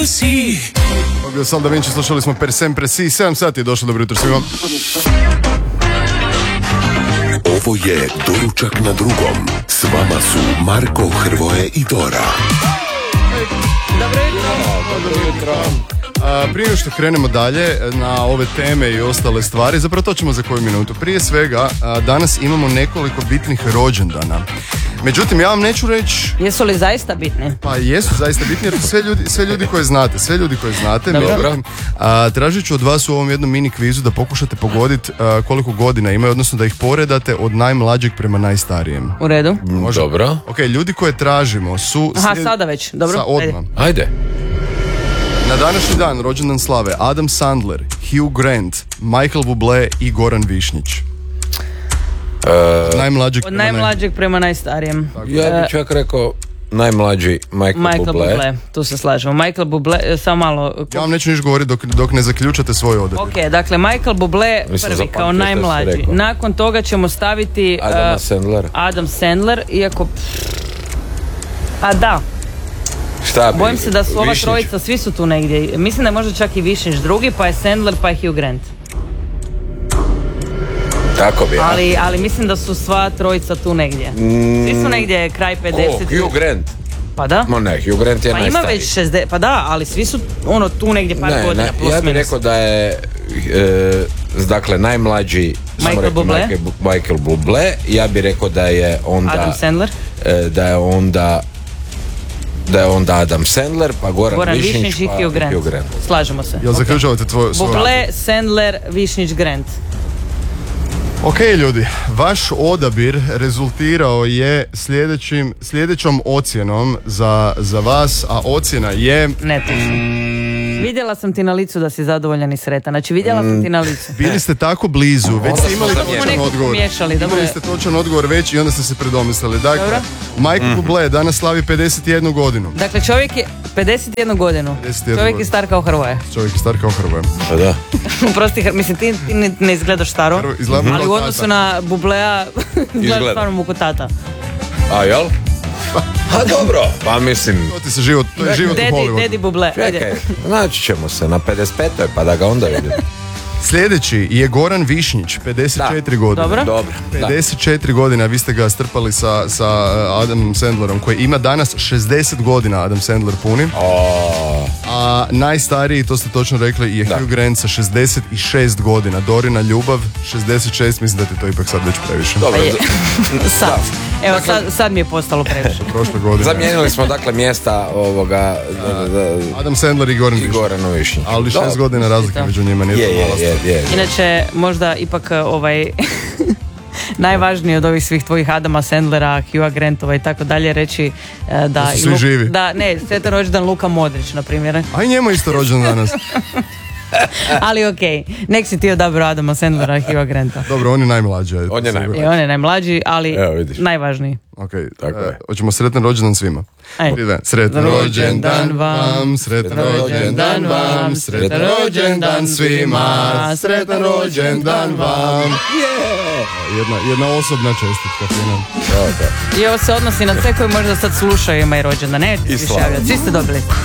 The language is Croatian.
si. Bio Sal Da Vinci, slušali smo Per Sempre Si, 7 sati je došlo, dobro jutro svima. Ovo je Doručak na drugom. S vama su Marko, Hrvoje i Dora. Dobro jutro. Prije nego što krenemo dalje na ove teme i ostale stvari, zapravo to ćemo za koju minutu. Prije svega, danas imamo nekoliko bitnih rođendana. Međutim, ja vam neću reći... Jesu li zaista bitni? Pa jesu zaista bitni, jer su sve ljudi koje znate. Dobro. Tražit ću od vas u ovom jednom mini kvizu da pokušate pogoditi koliko godina imaju, odnosno da ih poredate od najmlađeg prema najstarijem. U redu. Može? Dobro. Ok, ljudi koje tražimo su... Sada već, dobro. Odmah. Ajde. Na današnji dan rođendan slave Adam Sandler, Hugh Grant, Michael Bublé i Goran Višnjić. Od najmlađeg prema najstarijem. Ja bih čak rekao najmlađi Michael Bublé. Tu se slažemo. Michael Bublé, samo malo... Ja vam neću niš govoriti dok ne zaključate svoj odabir. Ok, dakle Michael Bublé prvi kao najmlađi. Nakon toga ćemo staviti Adam Sandler, iako... A da. Bojim se da su ova trojica, svi su tu negdje. Mislim da je možda čak i Višnjić drugi, pa je Sandler, pa je Hugh Grant. Tako bi, ali mislim da su sva trojica tu negdje. Svi su negdje kraj 50. Hugh Grant? Pa da. Ne, Hugh Grant je pa najstariji. Ima već 60, pa da, ali svi su tu negdje par godina plus ja bih rekao da je dakle najmlađi Michael Bublé. Ja bih rekao da je onda Adam Sandler. Da je onda Adam Sandler, pa Goran Višnjić i Hugh Grant. Slažemo se. Jel zaključavate svoj Bublé, Sandler, Višnjić, Grant. Ok, ljudi, vaš odabir rezultirao je sljedećom ocjenom za vas, a ocjena je... Netočno. Vidjela sam ti na licu da si zadovoljan i sretan. Znači, vidjela sam ti na licu. Bili ste tako blizu, već ste imali točan odgovor. Imali ste točan odgovor već i onda ste se predomislili. Dakle, Michael Bublé danas slavi 51 godinu. Dakle, čovjek je 51 godinu. Čovjek je star kao Hrvoje. Pa da. Prosti, mislim, ti ne izgledaš staro, ali u odnosu na Bublea izgledaš stvarno muku tata. A jel? A dobro, pa mislim... To je život u Hollywoodu. Daddy Bublé. Čekaj, naći ćemo se na 55. pa da ga onda vidim. Sljedeći je Goran Višnjić, 54 godine. Dobro. 54 godine, a vi ste ga strpali sa Adamom Sandlerom, koji ima danas 60 godina, Adam Sandler puni. A najstariji, to ste točno rekli, je Hugh Grant sa 66 godina. Dorina ljubav, 66, mislim da ti to ipak sad već previše. Dobro. Sad. Evo, sad mi je postalo previše. Prošle godine. Zamijenili smo dakle mjesta ovoga... Adam Sandler i Goran Višnjić. Ali 6 godina razlike među njima. Je. Inače, možda ipak najvažnije od ovih svih tvojih Adama Sandlera, Hugha Grantova i tako dalje reći da su svi živi. sretan rođendan Luka Modrić, na primjer. A i njemu isto rođendan danas. Ali okej, nek si ti odabrao Adama Sandlera i Hugha Granta. Dobro, on je najmlađi. On je najmlađi, ali najvažniji. Ok, hoćemo sretan rođendan svima. Sretan rođendan vam, sretan rođendan vam, sretan rođendan svima, sretan rođendan vam. Jedna osobna čestitka. I ovo se odnosi na sve koji možda sad slušaju, imaju rođendan. Ne, svi ste dobili.